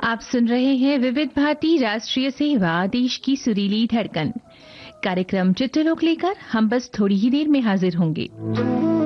आप सुन रहे हैं विविध भारती राष्ट्रीय सेवा, देश की सुरीली धड़कन। कार्यक्रम चिट्ठलोक लेकर हम बस थोड़ी ही देर में हाजिर होंगे।